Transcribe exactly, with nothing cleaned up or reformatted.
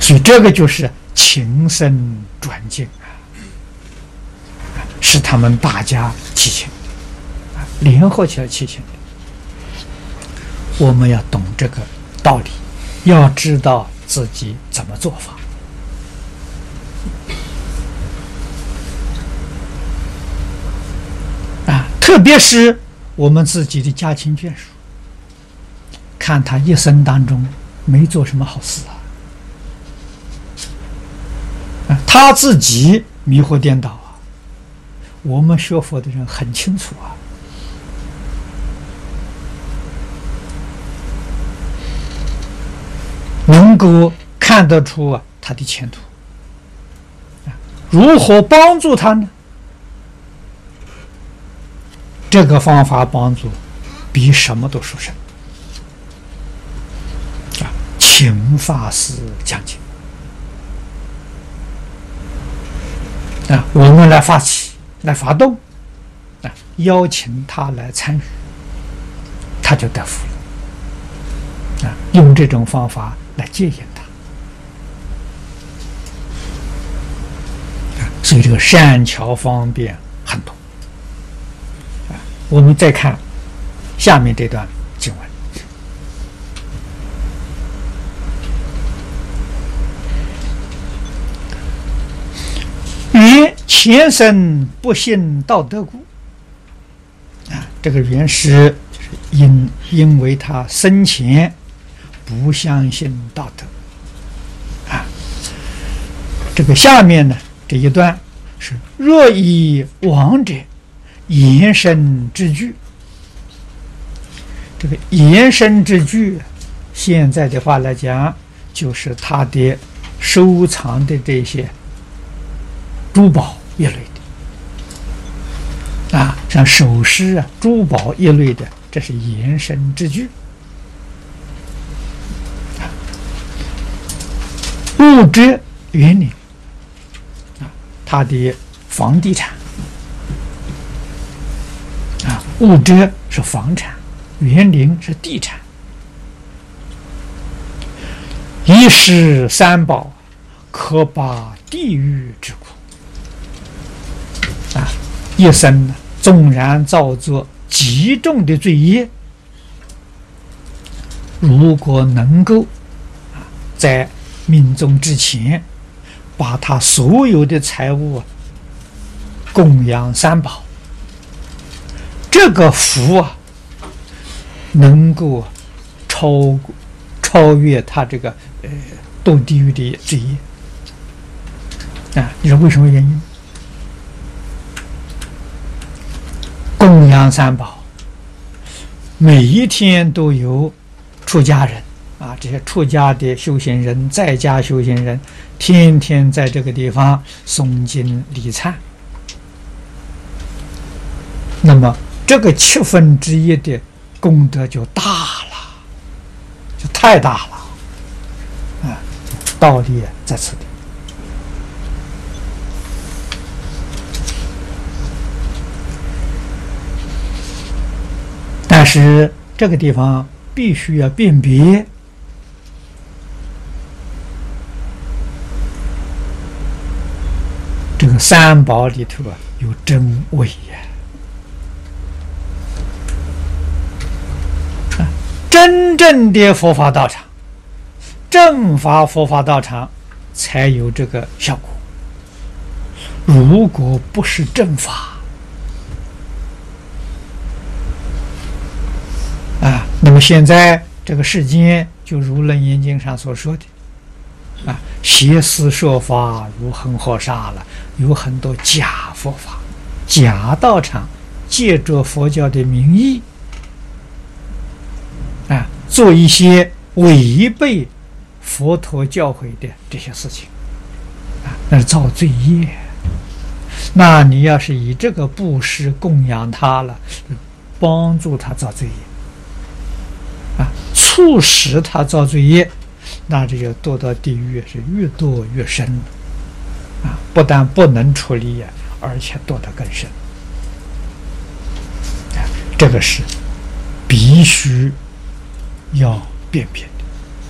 所以这个就是情深转境啊，是他们大家提醒的，啊，联合起来提醒的。我们要懂这个道理，要知道自己怎么做法。啊，特别是我们自己的家亲眷属，看他一生当中没做什么好事啊，啊，他自己迷惑颠倒啊，我们学佛的人很清楚啊。能够看得出啊他的前途，如何帮助他呢？这个方法帮助比什么都殊胜啊！请法师讲解啊，我们来发起，来发动啊，邀请他来参与，他就得福了啊！用这种方法来戒引他，所以这个善巧方便很多。啊，我们再看下面这段经文：曰前生不信道德故。啊，这个原诗就是因因为他生前不相信道德啊。这个下面呢这一段是若以亡者延伸之句，这个延伸之句现在的话来讲就是他的收藏的这些珠宝一类的啊，像首饰啊珠宝一类的，这是延伸之句。物质园林啊，它的房地产啊，物质是房产，园林是地产。一食三宝，可拔地狱之苦啊！一生呢，纵然造作极重的罪业，如果能够啊在命终之前把他所有的财物供养三宝，这个福啊能够超超越他这个呃堕地狱的罪业啊！你说为什么原因？供养三宝，每一天都有出家人啊，这些出家的修行人，在家修行人，天天在这个地方诵经礼忏，那么这个七分之一的功德就大了，就太大了啊！道理在此地。但是这个地方必须要辨别这个三宝里头啊有真伪呀，啊，真正的佛法道场，正法佛法道场才有这个效果。如果不是正法啊，那么现在这个世间就如《楞严经》上所说的啊，邪思说法如恒河沙了，有很多假佛法、假道场，借着佛教的名义啊，做一些违背佛陀教诲的这些事情啊，那是造罪业。那你要是以这个布施供养他了，帮助他造罪业。啊，促使他造罪业，那这个堕到地狱是越堕越深啊！不但不能出离呀，而且堕得更深。啊，这个是必须要辨别。